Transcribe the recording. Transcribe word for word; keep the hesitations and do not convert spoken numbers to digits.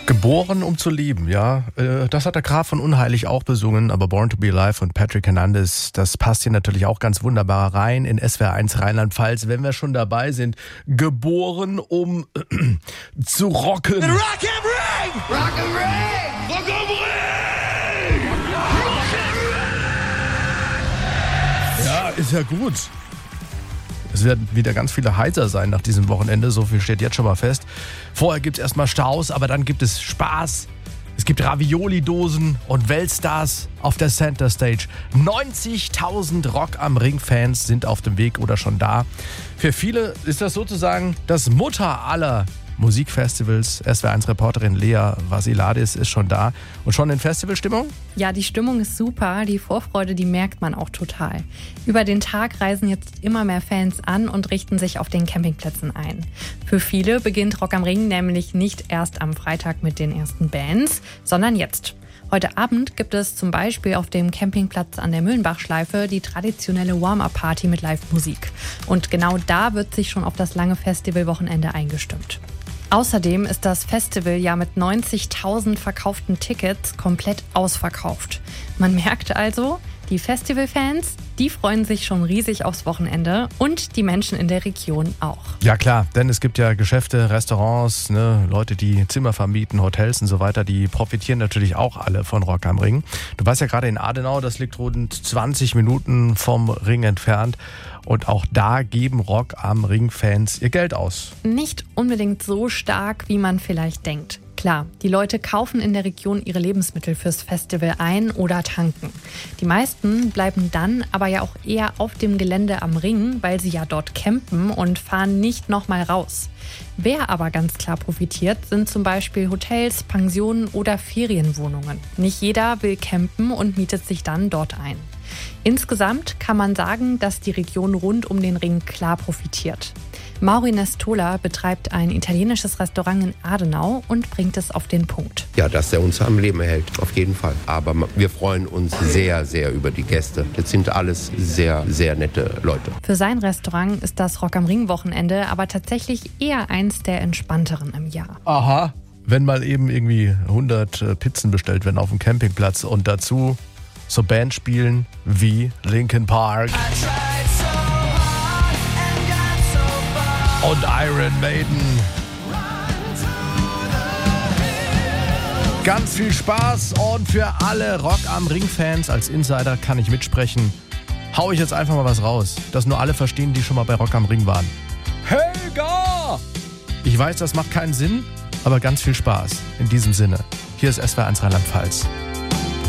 Geboren, um zu lieben, ja. Das hat der Graf von Unheilig auch besungen, aber Born to be Alive von Patrick Hernandez, das passt hier natürlich auch ganz wunderbar rein in S W R eins Rheinland-Pfalz, wenn wir schon dabei sind. Geboren, um äh, zu rocken. Rock am Ring! Rock am Ring! Rock am Ring! Ja, ist ja gut. Es werden wieder ganz viele Heiser sein nach diesem Wochenende, so viel steht jetzt schon mal fest. Vorher gibt es erstmal Staus, aber dann gibt es Spaß. Es gibt Ravioli-Dosen und Weltstars auf der Center Stage. neunzigtausend Rock am Ring-Fans sind auf dem Weg oder schon da. Für viele ist das sozusagen das Mutter aller Musikfestivals. S W R eins Reporterin Lea Vasiladis ist schon da. Und schon in Festivalstimmung? Ja, die Stimmung ist super. Die Vorfreude, die merkt man auch total. Über den Tag reisen jetzt immer mehr Fans an und richten sich auf den Campingplätzen ein. Für viele beginnt Rock am Ring nämlich nicht erst am Freitag mit den ersten Bands, sondern jetzt. Heute Abend gibt es zum Beispiel auf dem Campingplatz an der Müllenbachschleife die traditionelle Warm-Up-Party mit Live-Musik. Und genau da wird sich schon auf das lange Festivalwochenende eingestimmt. Außerdem ist das Festival ja mit neunzigtausend verkauften Tickets komplett ausverkauft. Man merkt also, die Festivalfans, die freuen sich schon riesig aufs Wochenende und die Menschen in der Region auch. Ja klar, denn es gibt ja Geschäfte, Restaurants, ne, Leute, die Zimmer vermieten, Hotels und so weiter, die profitieren natürlich auch alle von Rock am Ring. Du warst ja gerade in Adenau, das liegt rund zwanzig Minuten vom Ring entfernt. Und auch da geben Rock am Ring-Fans ihr Geld aus. Nicht unbedingt so stark, wie man vielleicht denkt. Klar, die Leute kaufen in der Region ihre Lebensmittel fürs Festival ein oder tanken. Die meisten bleiben dann aber ja auch eher auf dem Gelände am Ring, weil sie ja dort campen und fahren nicht nochmal raus. Wer aber ganz klar profitiert, sind zum Beispiel Hotels, Pensionen oder Ferienwohnungen. Nicht jeder will campen und mietet sich dann dort ein. Insgesamt kann man sagen, dass die Region rund um den Ring klar profitiert. Mauri Nestola betreibt ein italienisches Restaurant in Adenau und bringt es auf den Punkt. Ja, dass er uns am Leben hält, auf jeden Fall. Aber wir freuen uns sehr, sehr über die Gäste. Das sind alles sehr, sehr nette Leute. Für sein Restaurant ist das Rock am Ring-Wochenende aber tatsächlich eher eins der entspannteren im Jahr. Aha, wenn mal eben irgendwie hundert Pizzen bestellt werden auf dem Campingplatz und dazu so Band spielen wie Linkin Park und Iron Maiden. Ganz viel Spaß und für alle Rock am Ring-Fans als Insider kann ich mitsprechen. Hau ich jetzt einfach mal was raus, dass nur alle verstehen, die schon mal bei Rock am Ring waren. Helga! Ich weiß, das macht keinen Sinn, aber ganz viel Spaß. In diesem Sinne, hier ist S W R eins Rheinland-Pfalz.